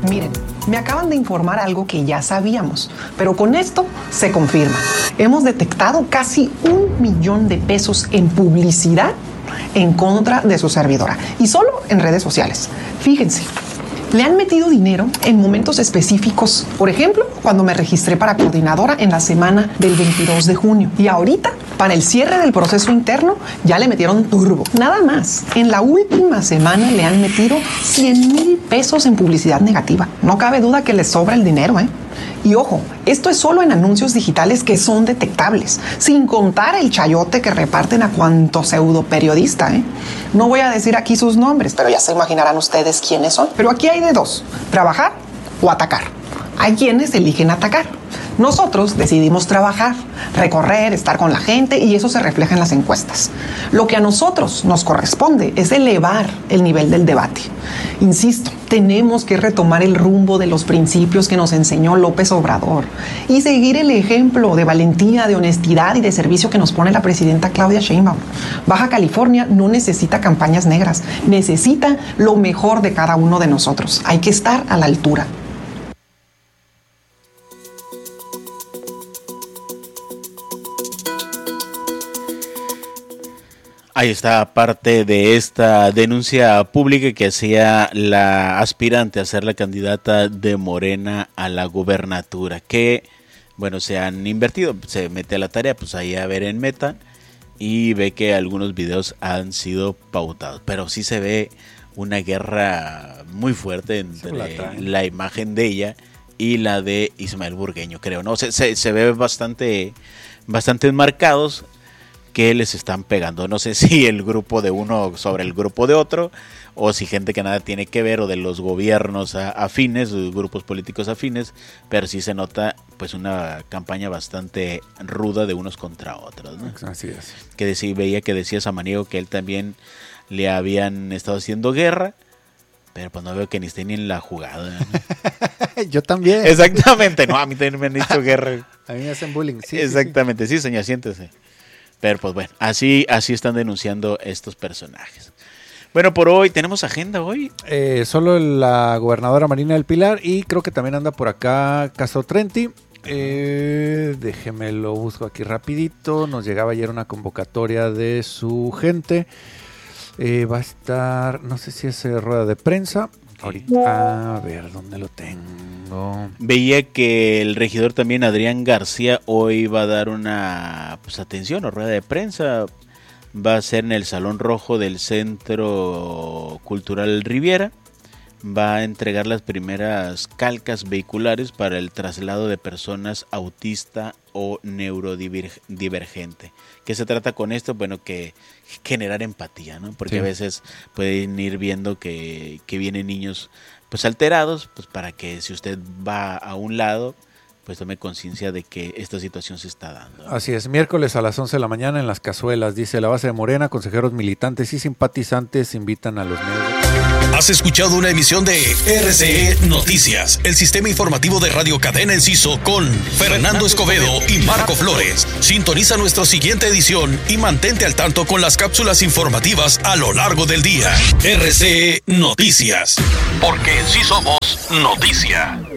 Miren, me acaban de informar algo que ya sabíamos, pero con esto se confirma. Hemos detectado casi 1 millón de pesos en publicidad en contra de su servidora y solo en redes sociales. Fíjense, le han metido dinero en momentos específicos. Por ejemplo, cuando me registré para coordinadora en la semana del 22 de junio. Y ahorita, para el cierre del proceso interno, ya le metieron turbo. Nada más, en la última semana le han metido 100,000 pesos en publicidad negativa. No cabe duda que les sobra el dinero, ¿eh? Y ojo, esto es solo en anuncios digitales que son detectables, sin contar el chayote que reparten a cuanto pseudo periodista, ¿eh? No voy a decir aquí sus nombres, pero ya se imaginarán ustedes quiénes son. Pero aquí hay de dos, trabajar o atacar. Hay quienes eligen atacar. Nosotros decidimos trabajar, recorrer, estar con la gente y eso se refleja en las encuestas. Lo que a nosotros nos corresponde es elevar el nivel del debate. Insisto, tenemos que retomar el rumbo de los principios que nos enseñó López Obrador y seguir el ejemplo de valentía, de honestidad y de servicio que nos pone la presidenta Claudia Sheinbaum. Baja California no necesita campañas negras, necesita lo mejor de cada uno de nosotros. Hay que estar a la altura. Ahí está parte de esta denuncia pública que hacía la aspirante a ser la candidata de Morena a la gubernatura, que, bueno, se han invertido, se mete a la tarea, pues ahí a ver en Meta y ve que algunos videos han sido pautados, pero sí se ve una guerra muy fuerte entre la imagen de ella y la de Ismael Burgueño, creo, ¿no? Se ve bastante enmarcados que les están pegando. No sé si el grupo de uno sobre el grupo de otro, o si gente que nada tiene que ver, o de los gobiernos afines, grupos políticos afines, pero sí se nota pues una campaña bastante ruda de unos contra otros, ¿no? Así es. Que veía que decía Samaniego que él también le habían estado haciendo guerra, pero pues no veo que ni esté ni en la jugada, ¿no? Yo también. Exactamente, no, a mí también me han dicho guerra. A mí me hacen bullying. Sí, exactamente, sí, señor, siéntese. Pero pues bueno, así están denunciando estos personajes. Bueno, por hoy, ¿tenemos agenda hoy? Solo la gobernadora Marina del Pilar y creo que también anda por acá Castro Trenti. Déjeme lo busco aquí rapidito. Nos llegaba ayer una convocatoria de su gente. Va a estar, no sé si es rueda de prensa. Ahorita, a ver, ¿dónde lo tengo? Veía que el regidor también, Adrián García, hoy va a dar una atención o rueda de prensa. Va a ser en el Salón Rojo del Centro Cultural Riviera. Va a entregar las primeras calcas vehiculares para el traslado de personas autista o neurodivergente. ¿Qué se trata con esto? Bueno, que generar empatía, ¿no? Porque sí, a veces pueden ir viendo que vienen niños pues alterados, pues para que si usted va a un lado, pues tome conciencia de que esta situación se está dando, ¿no? Así es, miércoles a las 11 de la mañana en Las Cazuelas, dice la base de Morena, consejeros militantes y simpatizantes invitan a los medios. Has escuchado una emisión de RCE Noticias, el sistema informativo de Radio Cadena Enciso con Fernando Escobedo y Marco Flores. Sintoniza nuestra siguiente edición y mantente al tanto con las cápsulas informativas a lo largo del día. RCE Noticias, porque sí somos noticia.